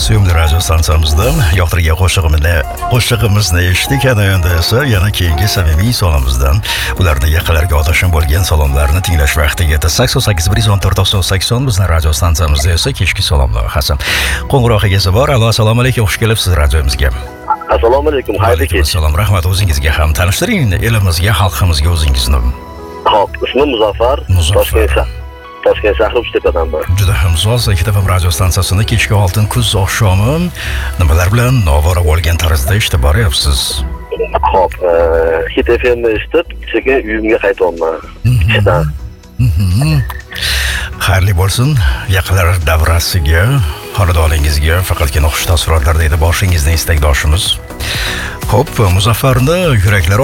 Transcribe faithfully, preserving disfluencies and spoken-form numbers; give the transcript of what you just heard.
Sevimli radio stansiyamizda yoqtirgan qo'shig'imizni qo'shig'imizni eshitdik. Ana endi esa yana keyingi samimiy sonimizdan ularni yaqinlarga odashim bo'lgan salomlarni tinglash vaqtiga yetdi. sakson sakkiz bir yuz o'n to'rt to'qson sakson bizning radio stansiyamizda esa kechki salom loyihasi. Qo'ng'iroq egasi bor. Allo, assalomu alaykum, xush kelibsiz radiomizga. Assalomu alaykum, xayrli kech. Assalom, rahmat. O'zingizga ham tanishtiring, elimizga, xalqimizga o'zingizni. Hop, ismim Muzaffar. Toshkent Toshkent shahri Uchtepadanman. Juda ham zo'r. Ikkita F M radio stansiyasini kechki oltin kuz oqshomi nimalar bilan novora bo'lgan tarzda ishlab boryapsiz? Hop, Hit F M ni eshitib, sekin uyimga qaytyapman. Ishdan. Xayrli bo'lsin. Yaqinlar davrasiga, xonadoningizga faqatgina xush taassurotlar deydi boshingizning istakdoshimiz. Xo'p, Muzaffarni yuraklar